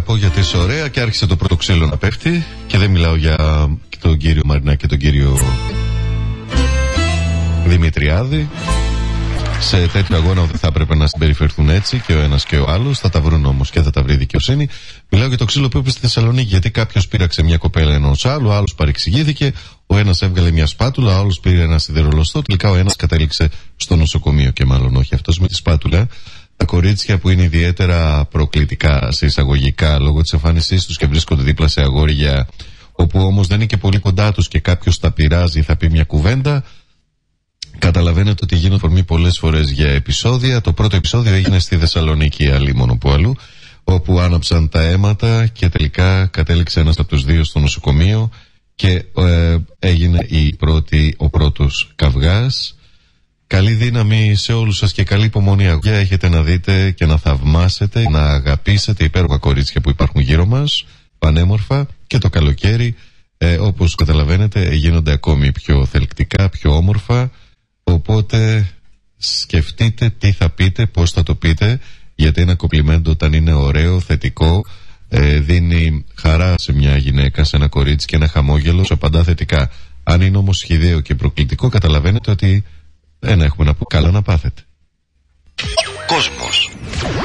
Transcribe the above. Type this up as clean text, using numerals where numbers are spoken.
αγαπώ γιατί είσαι ωραία και άρχισε το πρώτο ξύλο να πέφτει. Και δεν μιλάω για τον κύριο Μαρινάκη και τον κύριο Δημητριάδη. Σε τέτοιο αγώνα δεν θα έπρεπε να συμπεριφερθούν έτσι και ο ένας και ο άλλος. Θα τα βρουν όμως και θα τα βρει δικαιοσύνη. Μιλάω για το ξύλο που είπε στη Θεσσαλονίκη. Γιατί κάποιος πήραξε μια κοπέλα ενός άλλου, ο άλλος παρεξηγήθηκε. Ο ένας έβγαλε μια σπάτουλα, ο άλλος πήρε ένα σιδερολοστό. Τελικά ο ένας κατέληξε στο νοσοκομείο και μάλλον όχι αυτός με τη σπάτουλα. Τα κορίτσια που είναι ιδιαίτερα προκλητικά σε εισαγωγικά λόγω της εμφάνισής τους και βρίσκονται δίπλα σε αγόρια, όπου όμως δεν είναι και πολύ κοντά τους και κάποιος τα πειράζει ή θα πει μια κουβέντα. Καταλαβαίνετε ότι γίνονται φορμή πολλές φορές για επεισόδια. Το πρώτο επεισόδιο έγινε στη Θεσσαλονίκη, αλλή μόνο που αλλού, όπου άναψαν τα αίματα και τελικά κατέληξε ένας από τους δύο στο νοσοκομείο και έγινε ο πρώτος καυγάς. Καλή δύναμη σε όλους σας και καλή υπομονή. Αγιά έχετε να δείτε και να θαυμάσετε, να αγαπήσετε υπέροχα κορίτσια που υπάρχουν γύρω μας, πανέμορφα, και το καλοκαίρι, όπως καταλαβαίνετε, γίνονται ακόμη πιο θελκτικά, πιο όμορφα. Οπότε σκεφτείτε τι θα πείτε, πώς θα το πείτε, γιατί ένα κομπλιμέντο όταν είναι ωραίο, θετικό, δίνει χαρά σε μια γυναίκα, σε ένα κορίτσι, και ένα χαμόγελο σου απαντά θετικά. Αν είναι όμως χυδαίο και προκλητικό, καταλαβαίνετε ότι έχουμε να πω καλά να πάθετε. Κόσμος.